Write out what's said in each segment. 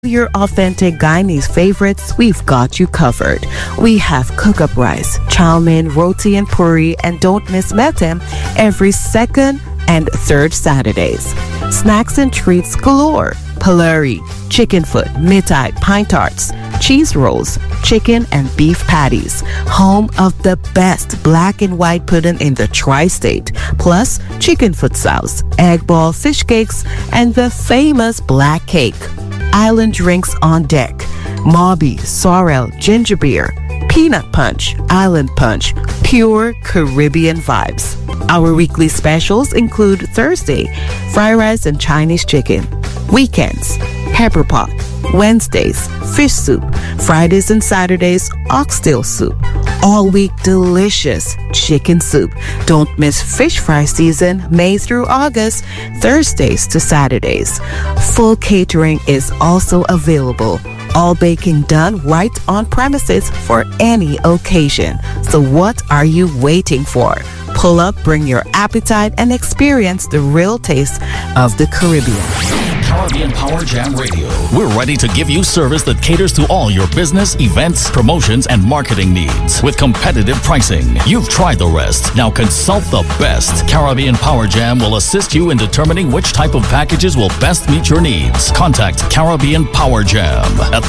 Your authentic Guyanese favorites, we've got you covered. We have cook-up rice, chow mein, roti and puri, and don't miss metem every second and third Saturdays. Snacks and treats galore. Palari, chicken foot, mitai, pine tarts, cheese rolls, chicken and beef patties. Home of the best black and white pudding in the tri-state. Plus chicken foot sauce, egg ball, fish cakes, and the famous black cake. Island drinks on deck. Mauby, sorrel, ginger beer, peanut punch, island punch, pure Caribbean vibes. Our weekly specials include Thursday, fried rice and Chinese chicken. Weekends, pepper pot. Wednesdays, fish soup. Fridays and Saturdays, oxtail soup. All week, delicious chicken soup. Don't miss fish fry season, May through August, Thursdays to Saturdays. Full catering is also available. All baking done right on premises for any occasion. So what are you waiting for? Pull up, bring your appetite, and experience the real taste of the Caribbean. Caribbean Power Jam Radio. We're ready to give you service that caters to all your business, events, promotions, and marketing needs with competitive pricing. You've tried the rest. Now consult the best. Caribbean Power Jam will assist you in determining which type of packages will best meet your needs. Contact Caribbean Power Jam at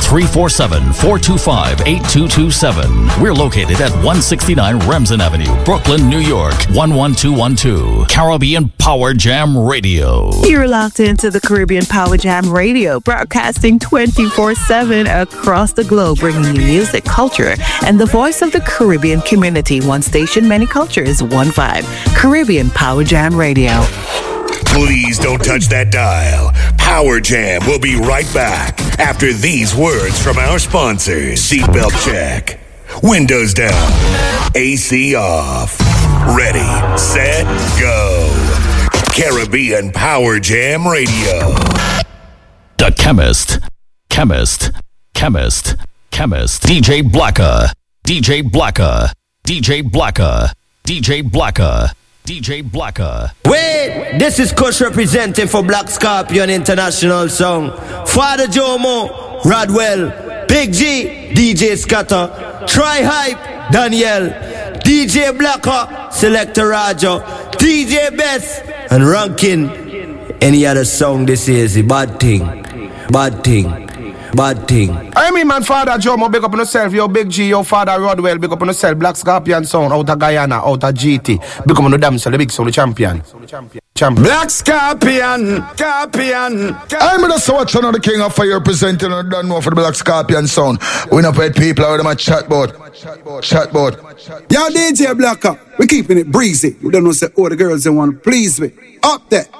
347-425-8227. We're located at 169 Remsen Avenue, Brooklyn, New York, 11212. Caribbean Power Jam Radio. You're locked into the Caribbean Power Jam Radio, broadcasting 24/7 across the globe, bringing you music, culture, and the voice of the Caribbean community. One station, many cultures, one vibe. Caribbean Power Jam Radio. Please don't touch that dial. Power Jam will be right back after these words from our sponsors. Seatbelt check. Windows down. AC off. Ready, set, go. Caribbean Power Jam Radio. The Chemist. DJ Blacka. Wait, this is Kush representing for Black Scorpion International Song. Father Jomo, Rodwell, Big G, DJ Scatter, Try Hype, Daniel, DJ Blacka, Selector Raja, DJ Best, and Rankin. Any other song this is a bad thing. I mean, man, Father Jomo, big up on yourself. Yo, Big G, yo, Father Rodwell, big up on yourself. Black Scorpion sound out of Guyana, out of GT. Big up on the damn the big sound, the champion. Black Scorpion. I'm the watch on the King of Fire presenting. I don't know for the Black Scorpion sound. We not paid people out of my chatbot. Yo, DJ Blacka, we keeping it breezy. We don't know say all the girls they want to please me. Up there.